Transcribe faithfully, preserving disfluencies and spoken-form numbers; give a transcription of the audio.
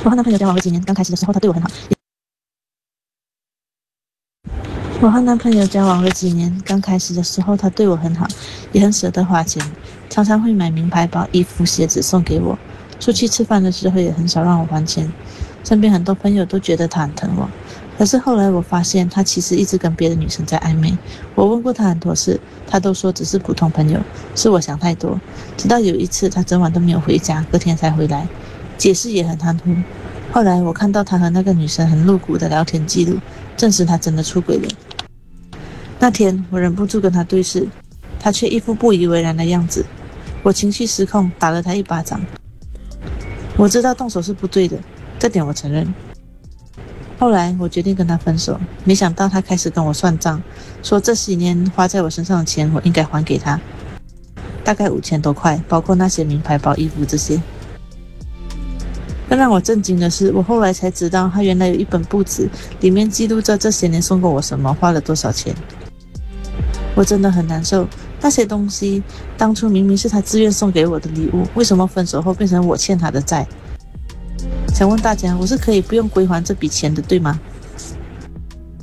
我和男朋友交往了几年，刚开始的时候他对我很好。我和男朋友交往了几年，刚开始的时候他对我很好，也很舍得花钱，常常会买名牌包、衣服、鞋子送给我。出去吃饭的时候也很少让我还钱，身边很多朋友都觉得他很疼我。可是后来我发现他其实一直跟别的女生在暧昧，我问过他很多次，他都说只是普通朋友，是我想太多。直到有一次他整晚都没有回家，隔天才回来，解释也很含糊。后来我看到他和那个女生很露骨的聊天记录，证实他真的出轨了。那天我忍不住跟他对视，他却一副不以为然的样子，我情绪失控，打了他一巴掌。我知道动手是不对的，这点我承认。后来我决定跟他分手，没想到他开始跟我算账，说这几年花在我身上的钱我应该还给他，大概五千多块，包括那些名牌包、衣服这些。更让我震惊的是，我后来才知道他原来有一本簿子，里面记录着这些年送过我什么，花了多少钱。我真的很难受，那些东西当初明明是他自愿送给我的礼物，为什么分手后变成我欠他的债？想问大家，我是可以不用归还这笔钱的，对吗？